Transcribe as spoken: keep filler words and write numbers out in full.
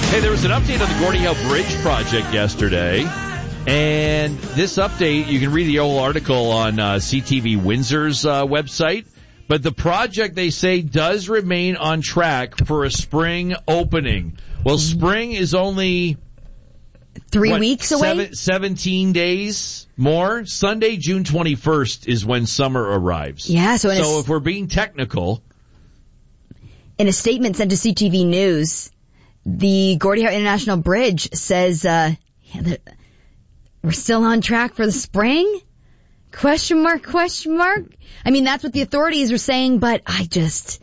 Hey, there was an update on the Gordie Howe Bridge project yesterday. And this update, you can read the whole article on uh, C T V Windsor's uh, website. But the project, they say, does remain on track for a spring opening. Well, spring is only... Three what, weeks away? Seven, seventeen days more. Sunday, June twenty-first is when summer arrives. Yeah, so... In so a, if we're being technical... In a statement sent to C T V News, the Gordie Howe International Bridge says, uh, yeah, the, we're still on track for the spring? Question mark, question mark? I mean, that's what the authorities are saying, but I just,